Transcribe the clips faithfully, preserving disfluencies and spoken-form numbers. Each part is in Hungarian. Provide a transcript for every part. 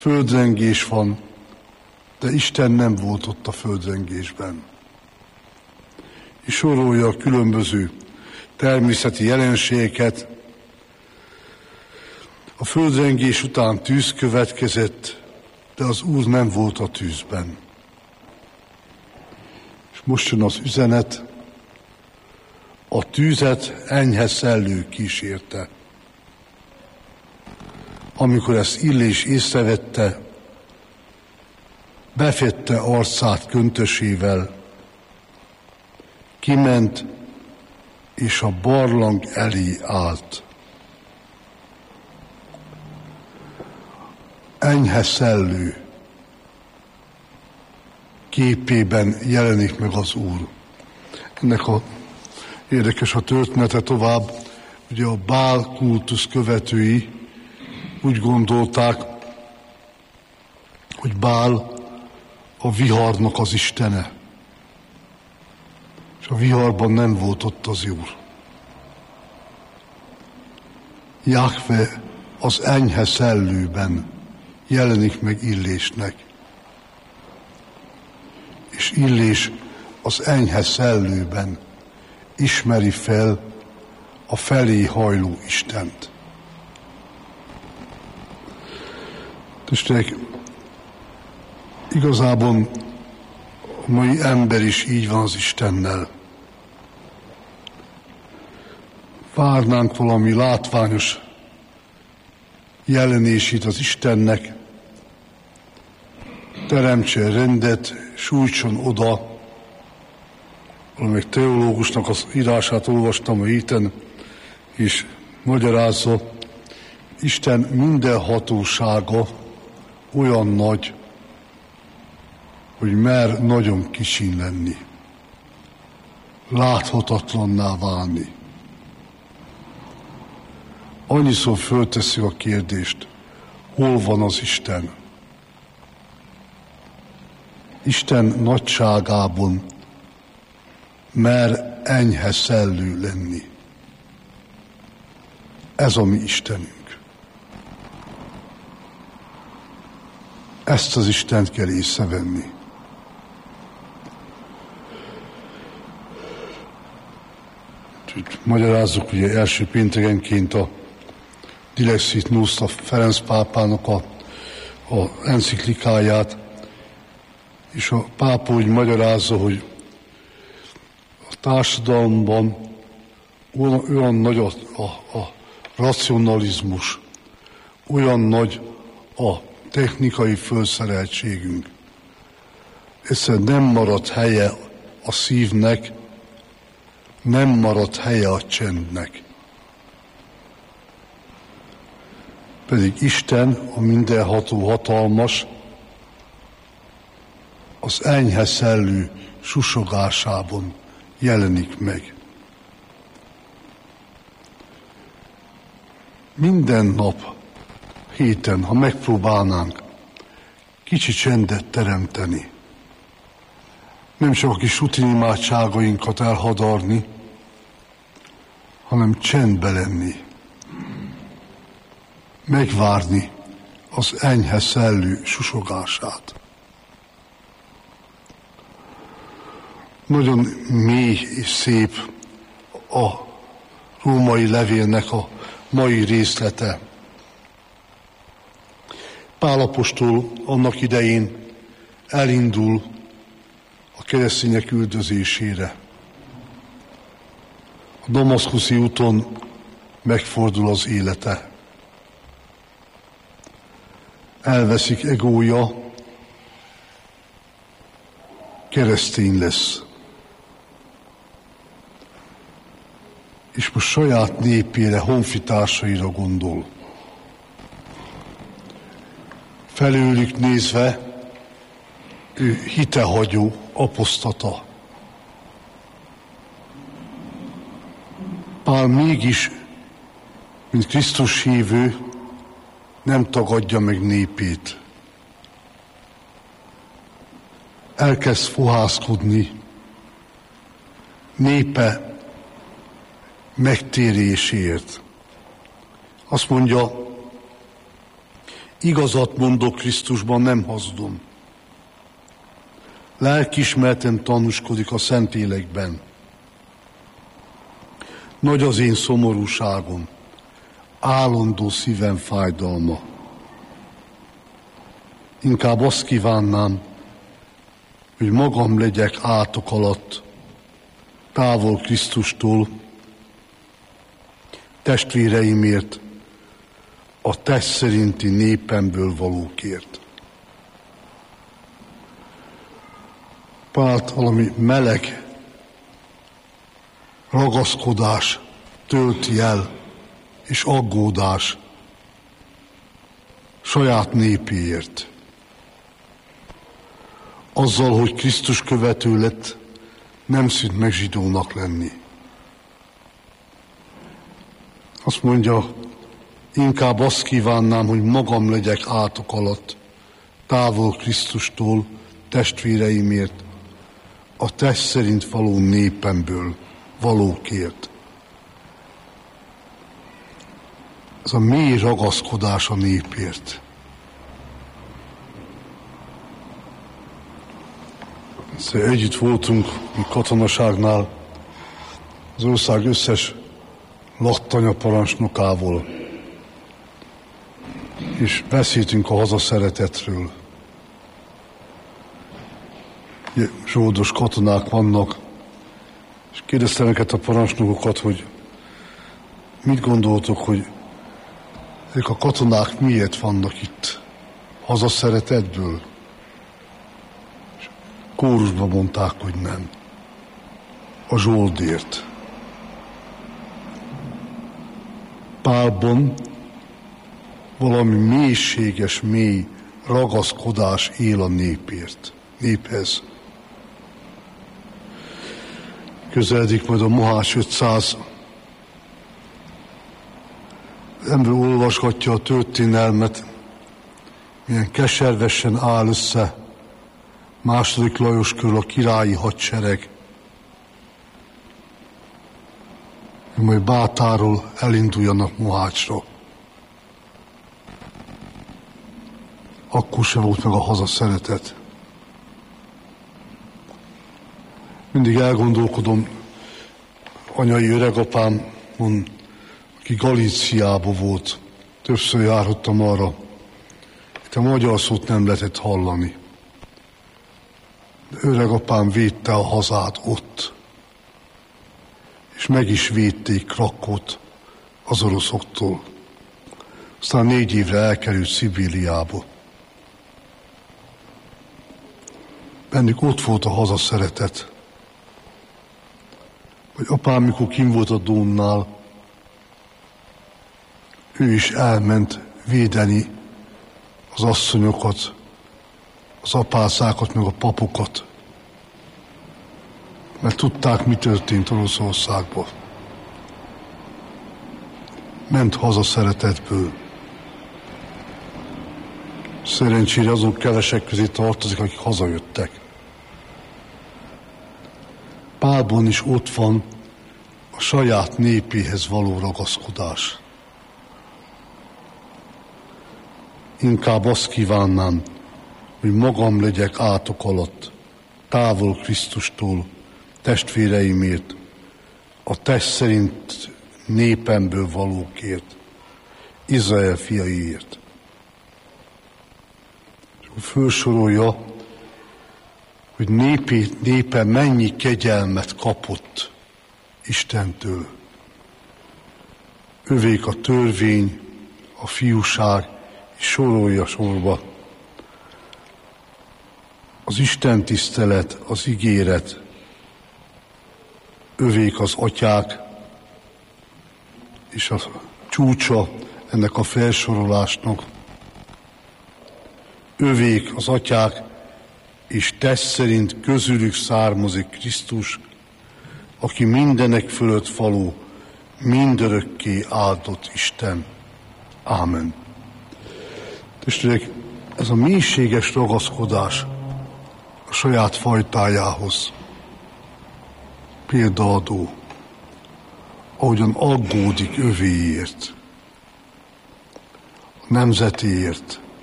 Földrengés van, de Isten nem volt ott a földrengésben. És sorolja a különböző természeti jelenségeket. A földrengés után tűz következett, de az Úr nem volt a tűzben. És most jön az üzenet, a tűzet enyhe szellő kísérte. Amikor ezt Illés észrevette, befette arcát köntösével, kiment, és a barlang elé állt. Enyhe szellő képében jelenik meg az Úr. Ennek a érdekes a története tovább, ugye a Bál kultusz követői úgy gondolták, hogy Bál a viharnak az istene. És a viharban nem volt ott az Úr. Jahve az enyhe szellőben jelenik meg Illésnek. És Illés az enyhe szellőben ismeri fel a felé hajló Istent. Testvérek, igazából a mai ember is így van az Istennel. Várnánk valami látványos jelenését az Istennek, teremtsen rendet, sújtson oda. Valamelyik teológusnak az írását olvastam a héten, és magyarázza, Isten minden hatósága olyan nagy, hogy mer nagyon kicsin lenni, láthatatlanná válni. Annyiszor föltesszük a kérdést, hol van az Isten? Isten nagyságában mer enyhe szellő lenni. Ez a mi Istenünk. Ezt az Istent kell észrevenni. Magyarázzuk ugye első péntekenként a Dilexit Nostra Ferenc pápának a, a enciklikáját, és a pápa úgy magyarázza, hogy a társadalomban olyan, olyan nagy a, a, a racionalizmus, olyan nagy a technikai felszereltségünk. Egyszerűen nem marad helye a szívnek, nem marad helye a csendnek. Pedig Isten, a mindenható hatalmas, az enyhe szellő susogásában jelenik meg. Minden nap, héten, ha megpróbálnánk kicsi csendet teremteni, nem csak a kis rutinimádságainkat elhadarni, hanem csendbe lenni, megvárni az enyhe szellő susogását. Nagyon mély és szép a római levélnek a mai részlete. Pál apostol annak idején elindul a keresztények üldözésére. A damaszkuszi úton megfordul az élete. Elveszik egója, keresztény lesz. És most saját népére, honfitársaira gondol. Felőlük nézve, ő hitehagyó apostata. Pál mégis, mint Krisztus hívő, nem tagadja meg népét. Elkezd fohászkodni népe megtérésért. Azt mondja, igazat mondok Krisztusban, nem hazudom. Lelkiismereten tanúskodik a Szentlélekben. Nagy az én szomorúságom, állandó szívem fájdalma. Inkább azt kívánnám, hogy magam legyek átok alatt, távol Krisztustól, testvéreimért, a test szerinti népemből valókért. Pált valami meleg ragaszkodás tölti el, és aggódás saját népéért. Azzal, hogy Krisztus követő lett, nem szűnt meg zsidónak lenni. Azt mondja, inkább azt kívánnám, hogy magam legyek átok alatt, távol Krisztustól, testvéreimért, a test szerint való népemből valókért. Ez a mély ragaszkodás a népért. Szóval együtt voltunk mi katonaságnál az ország összes lattanya parancsnokával, és beszéltünk a hazaszeretetről. Zsoldos katonák vannak, és kérdeztem őket a parancsnokokat, hogy mit gondoltok, hogy ezek a katonák miért vannak itt? Hazaszeretetből? És kórusban mondták, hogy nem. A Zsoldért. Pálban valami mélységes, mély ragaszkodás él a népért, néphez. Közeledik majd a Mohács ötszáz. Az ember olvasgatja a történelmet, milyen keservesen áll össze második Lajos körül a királyi hadsereg, hogy majd Bátáról elinduljanak Mohácsra. Akkor sem volt meg a hazaszeretet. Mindig elgondolkodom anyai öregapámon, aki Galíciában volt. Többször járhattam arra. Itt a magyar szót nem lehetett hallani. De öregapám védte a hazát ott. És meg is védték Krakót az oroszoktól. Aztán négy évre elkerült Szibériába. Bennük ott volt a hazaszeretet. Vagy apám, mikor kim volt a Dónnál, ő is elment védeni az asszonyokat, az apászákat, meg a papokat. Mert tudták, mi történt Oroszországban. Ment haza szeretetből. Szerencsére azok kevesek közé tartozik, akik hazajöttek. Pálban is ott van a saját népéhez való ragaszkodás. Inkább azt kívánnám, hogy magam legyek átok alatt, távol Krisztustól, testvéreimért, a test szerint népemből valókért, Izrael fiaiért. És fölsorolja, hogy népi, népe mennyi kegyelmet kapott Istentől. Övék a törvény, a fiúság, és sorolja sorba. Az Isten tisztelet, az ígéret, övék az atyák, és a csúcsa ennek a felsorolásnak. Övék az atyák, és test szerint közülük származik Krisztus, aki mindenek fölött való, mindörökké áldott Isten. Ámen. Testvérek, ez a mélységes ragaszkodás a saját fajtájához példaadó, ahogyan aggódik övéért, a nemzetéért,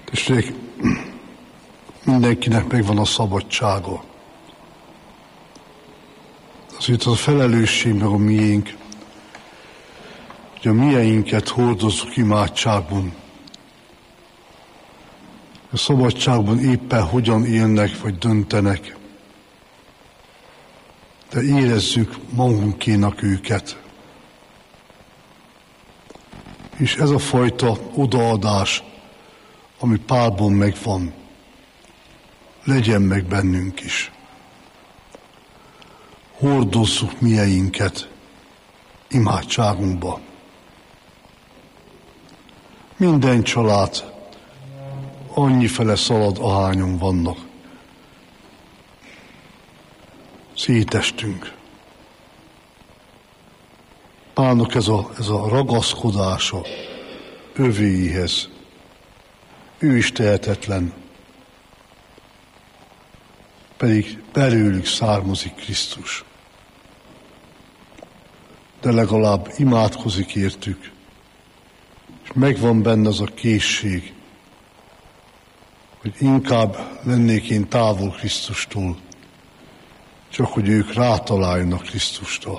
És mindenkinek megvan a szabadsága. Azért az a felelősség meg a miénk, hogy a mieinket hordozzuk imádságban. A szabadságban éppen hogyan élnek vagy döntenek, de érezzük magunkénak őket. És ez a fajta odaadás, ami Pálban megvan, legyen meg bennünk is. Hordozzuk mieinket imádságunkba. Minden család annyifele szalad, ahányan vannak. Szétestünk. Pálnak ez a, ez a ragaszkodása övéihez. Ő is tehetetlen, pedig belőlük származik Krisztus. De legalább imádkozik értük, és megvan benne az a készség, hogy inkább lennék én távol Krisztustól, csak hogy ők rátaláljanak Krisztusra.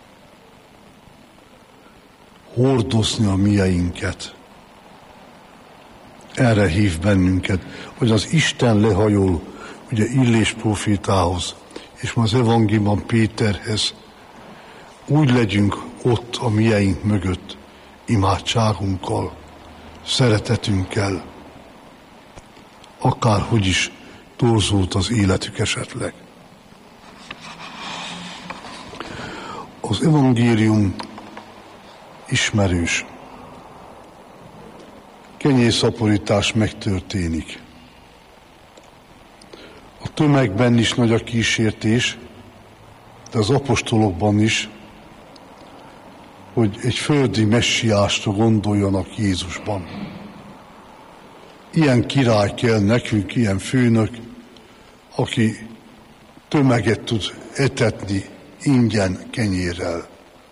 Hordozni a mieinket. Erre hív bennünket, hogy az Isten lehajol, ugye Illés prófétához, és ma az evangéliumban Péterhez, úgy legyünk ott a mieink mögött, imádságunkkal, szeretetünkkel, akárhogy is torzult az életük esetleg. Az evangélium ismerős. Kenyérszaporítás megtörténik. A tömegben is nagy a kísértés, de az apostolokban is, hogy egy földi messiásra gondoljanak Jézusban. Ilyen király kell nekünk, ilyen főnök, aki tömeget tud etetni ingyen kenyérrel.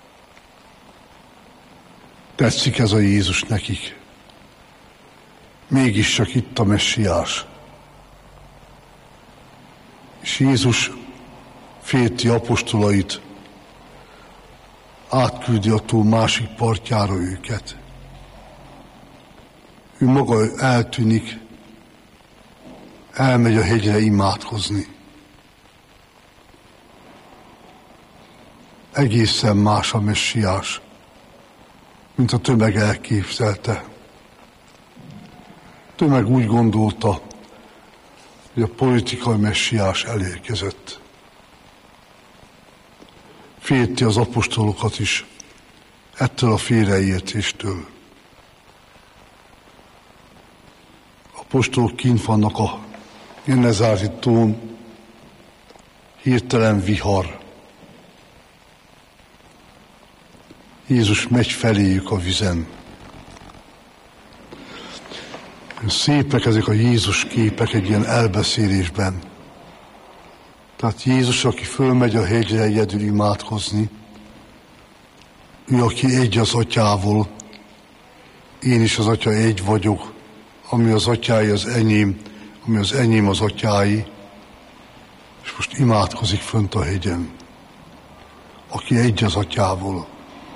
Tetszik ez a Jézus nekik. Mégis csak itt a messiás. És Jézus félti apostolait, átküldi a tó másik partjára őket. Ő maga eltűnik, elmegy a hegyre imádkozni. Egészen más a messiás, mint a tömeg elképzelte. A tömeg úgy gondolta, hogy a politikai messiás elérkezett. Félti az apostolokat is ettől a félreértéstől. Apostolok kint vannak a Genezári tón, hirtelen vihar. Jézus megy feléjük a vizen. Szépek ezek a Jézus képek egy ilyen elbeszélésben. Tehát Jézus, aki fölmegy a hegyre egyedül imádkozni, ő, aki egy az atyával, én is az atya egy vagyok, ami az atyái az enyém, ami az enyém az atyái, és most imádkozik fönt a hegyen, aki egy az atyával.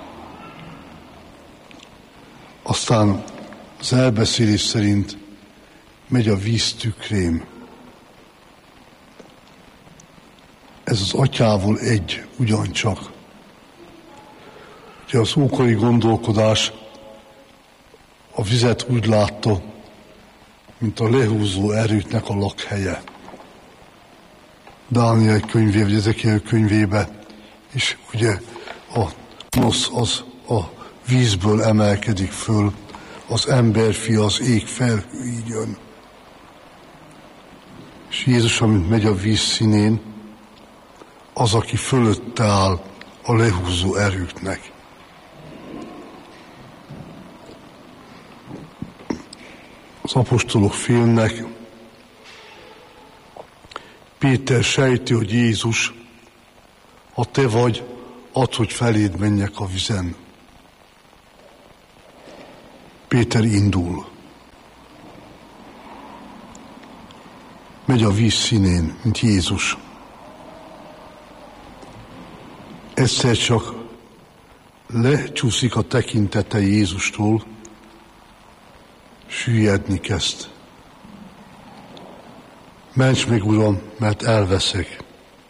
Aztán az elbeszélés szerint megy a víz tükrém. Ez az atyával egy ugyancsak. Ugye az ókori gondolkodás a vizet úgy látta, mint a lehúzó erőknek a lakhelye. Dániel könyvébe, vagy Ezekiel könyvébe, és ugye a nosz az a vízből emelkedik föl, az emberfia, az ég felhő, így jön. És Jézus, amint megy a víz színén, az, aki fölötte áll a lehúzó erőknek. Az apostolok félnek. Péter sejti, hogy Jézus, ha te vagy, add, hogy feléd menjek a vizen. Péter indul. megy a víz színén, mint Jézus. Egyszer csak lecsúszik a tekintete Jézustól, süllyedni kezd. Ments meg, Uram, mert elveszek.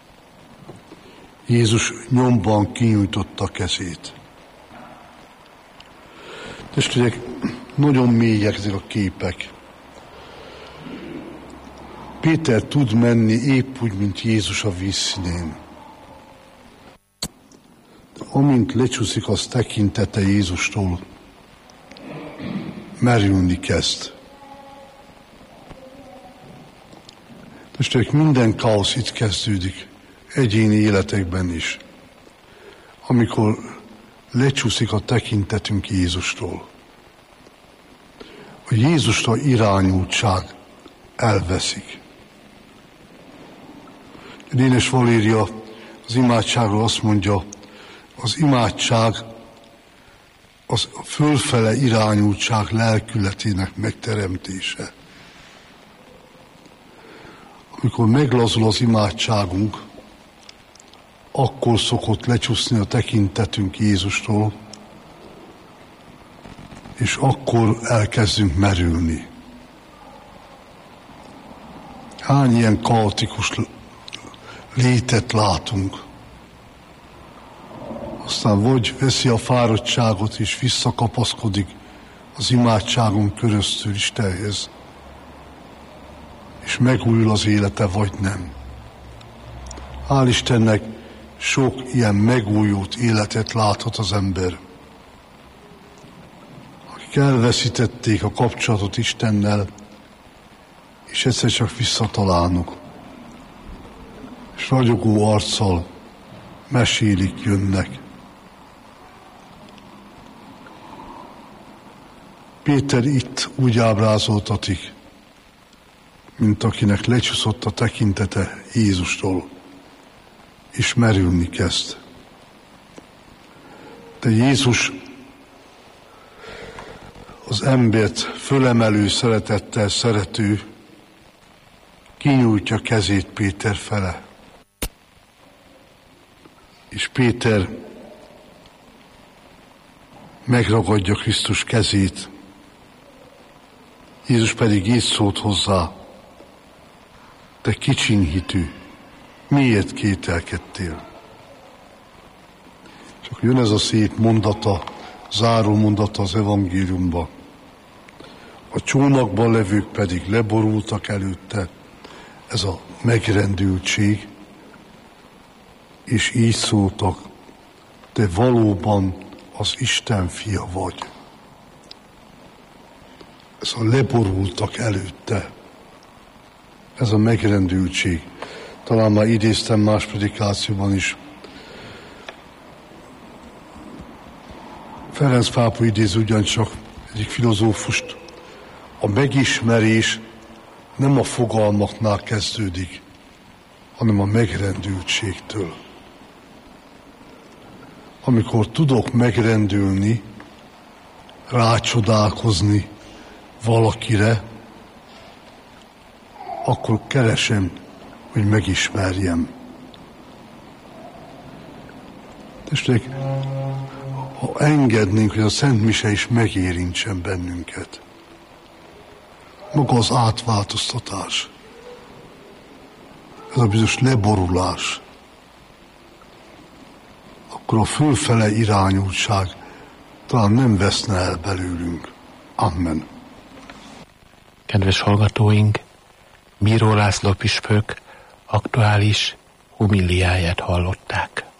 Jézus nyomban kinyújtotta kezét. Testvérek, nagyon mélyek ezek a képek. Péter tud menni épp úgy, mint Jézus a vízszínén. De amint lecsúszik az tekintete Jézustól, merülni kezd. Testvérek, minden káosz itt kezdődik, egyéni életekben is, amikor lecsúszik a tekintetünk Jézustól. A Jézusra irányultság elveszik. Dénes Valéria az imádságról azt mondja, az imádság az a fölfele irányultság lelkületének megteremtése. Amikor meglazul az imádságunk, akkor szokott lecsúszni a tekintetünk Jézustól, és akkor elkezdünk merülni. Hány ilyen kaotikus létet látunk. Aztán vagy veszi a fáradtságot és visszakapaszkodik az imádságon köröztül Istenhez, és megújul az élete, vagy nem. Hál' Istennek sok ilyen megújult életet láthat az ember, akik elveszítették a kapcsolatot Istennel, és egyszer csak visszatalálnak, és ragyogó arccal mesélik, jönnek. Péter itt úgy ábrázoltatik, mint akinek lecsúszott a tekintete Jézustól, és merülni kezd. De Jézus az embert fölemelő szeretettel szerető, kinyújtja kezét Péter fele. És Péter megragadja Krisztus kezét, Jézus pedig így szólt hozzá, te kicsiny hitű, miért kételkedtél? Csak jön ez a szép mondata, záró mondata az evangéliumba. A csónakban levők pedig leborultak előtte, ez a megrendültség, és így szóltak, te valóban az Isten fia vagy. Ez a leborultak előtte, ez a megrendültség. Talán már idéztem más predikációban is. Ferenc pápa idéz ugyancsak egyik filozófust, a megismerés nem a fogalmaknál kezdődik, hanem a megrendültségtől. Amikor tudok megrendülni, rácsodálkozni valakire, akkor keresem, hogy megismerjem. Tessék, ha engednénk, hogy a Szent Mise is megérintsen bennünket, maga az átváltoztatás, ez a bizonyos leborulás, akkor a fölfele irányultság talán nem veszne el belőlünk. Amen. Kedves hallgatóink, Bíró László püspök aktuális homiliáját hallották.